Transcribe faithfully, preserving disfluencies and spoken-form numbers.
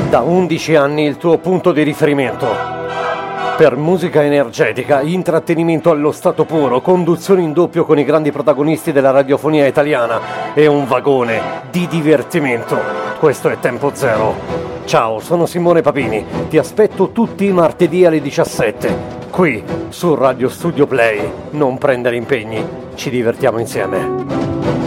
Da undici anni il tuo punto di riferimento. Per musica energetica, intrattenimento allo stato puro, conduzioni in doppio con i grandi protagonisti della radiofonia italiana e un vagone di divertimento. Questo è Tempo Zero. Ciao, sono Simone Papini. Ti aspetto tutti i martedì alle diciassette. Qui, su Radio Studio Play. Non prendere impegni. Ci divertiamo insieme.